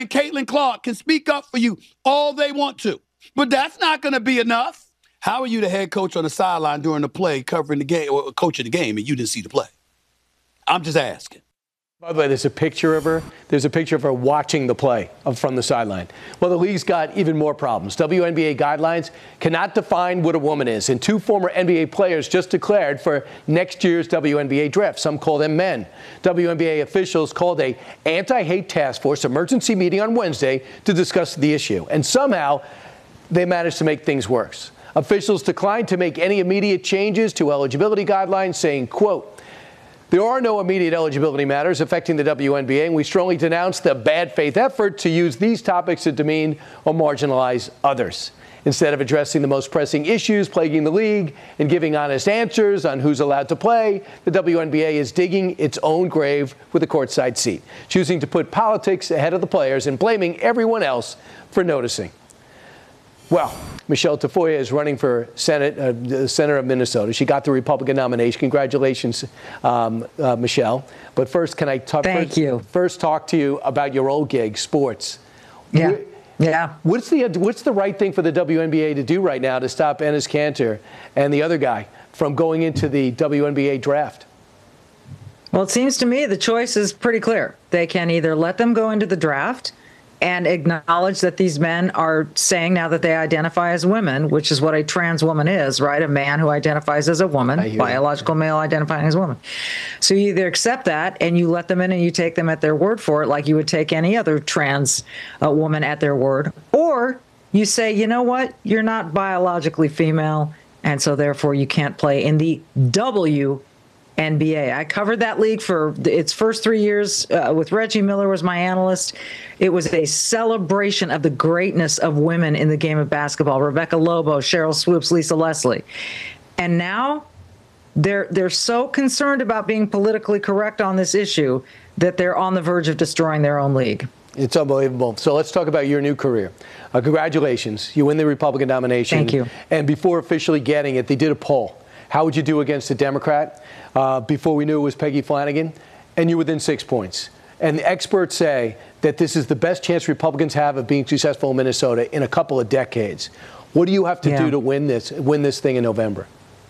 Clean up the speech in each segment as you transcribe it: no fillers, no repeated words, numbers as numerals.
Caitlin Clark can speak up for you all they want to. But that's not going to be enough. How are you the head coach on the sideline during the play, covering the game, or coaching the game, and you didn't see the play? I'm just asking. By the way, there's a picture of her. There's a picture of her watching the play from the sideline. Well, the league's got even more problems. WNBA guidelines cannot define what a woman is. And 2 former NBA players just declared for next year's WNBA draft. Some call them men. WNBA officials called a anti-hate task force emergency meeting on Wednesday to discuss the issue. And somehow they managed to make things worse. Officials declined to make any immediate changes to eligibility guidelines, saying, quote, "There are no immediate eligibility matters affecting the WNBA, and we strongly denounce the bad faith effort to use these topics to demean or marginalize others. Instead of addressing the most pressing issues plaguing the league and giving honest answers on who's allowed to play, the WNBA is digging its own grave with a courtside seat, choosing to put politics ahead of the players and blaming everyone else for noticing." Well, Michelle Tafoya is running for Senator of Minnesota. She got the Republican nomination. Congratulations, Michelle. But first, can I talk to you about your old gig, sports? Yeah. What's the right thing for the WNBA to do right now to stop Enes Kanter and the other guy from going into the WNBA draft? Well, it seems to me the choice is pretty clear. They can either let them go into the draft and acknowledge that these men are saying now that they identify as women, which is what a trans woman is, right? A man who identifies as a woman, biological male identifying as a woman. So you either accept that and you let them in and you take them at their word for it, like you would take any other trans woman at their word, or you say, you know what, you're not biologically female, and so therefore you can't play in the WNBA. I covered that league for its first 3 years with Reggie Miller was my analyst. It was a celebration of the greatness of women in the game of basketball. Rebecca Lobo, Cheryl Swoops, Lisa Leslie. And now they're so concerned about being politically correct on this issue that they're on the verge of destroying their own league. It's unbelievable. So let's talk about your new career. Congratulations. You win the Republican nomination. Thank you. And before officially getting it, they did a poll. How would you do against a Democrat? Before we knew it was Peggy Flanagan, and you're within 6 points. And the experts say that this is the best chance Republicans have of being successful in Minnesota in a couple of decades. What do you have to do to win this thing in November?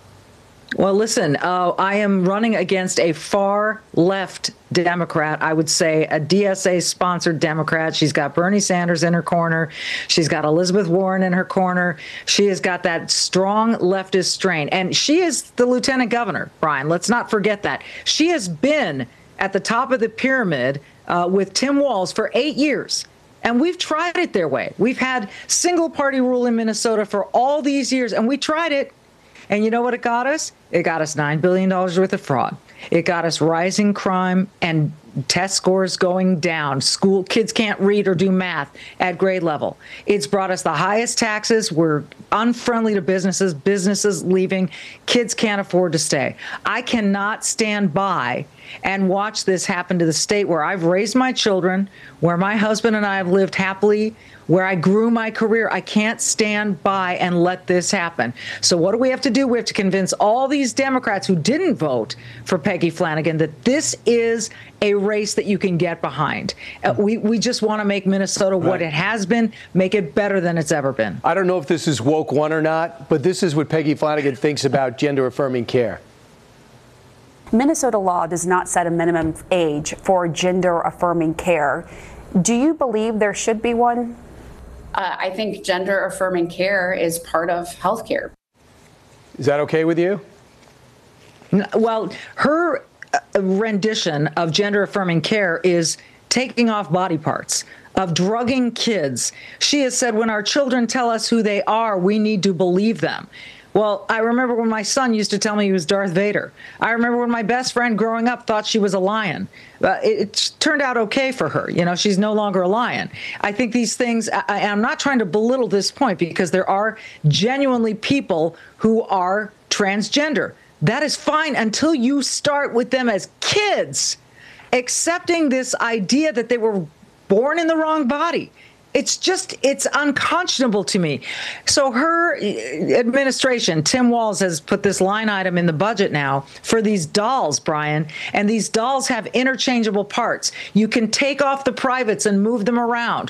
Well, listen, I am running against a far left Democrat, I would say a DSA-sponsored Democrat. She's got Bernie Sanders in her corner. She's got Elizabeth Warren in her corner. She has got that strong leftist strain. And she is the lieutenant governor, Brian. Let's not forget that. She has been at the top of the pyramid with Tim Walz for 8 years. And we've tried it their way. We've had single-party rule in Minnesota for all these years, and we tried it. And you know what it got us? It got us $9 billion worth of fraud. It got us rising crime and test scores going down. School kids can't read or do math at grade level. It's brought us the highest taxes. We're unfriendly to businesses, businesses leaving. Kids can't afford to stay. I cannot stand by and watch this happen to the state where I've raised my children, where my husband and I have lived happily, where I grew my career. I can't stand by and let this happen. So what do we have to do? We have to convince all these Democrats who didn't vote for Peggy Flanagan that this is a race that you can get behind. We just want to make Minnesota what it has been, make it better than it's ever been. I don't know if this is woke one or not, but this is what Peggy Flanagan thinks about gender-affirming care. Minnesota law does not set a minimum age for gender-affirming care. Do you believe there should be one? I think gender-affirming care is part of healthcare. Is that okay with you? Well, her rendition of gender-affirming care is taking off body parts, of drugging kids. She has said when our children tell us who they are, we need to believe them. Well, I remember when my son used to tell me he was Darth Vader. I remember when my best friend growing up thought she was a lion. It turned out okay for her. You know, she's no longer a lion. I think these things, I'm not trying to belittle this point because there are genuinely people who are transgender. That is fine until you start with them as kids, accepting this idea that they were born in the wrong body. It's unconscionable to me. So her administration, Tim Walz, has put this line item in the budget now for these dolls, Brian, and these dolls have interchangeable parts. You can take off the privates and move them around.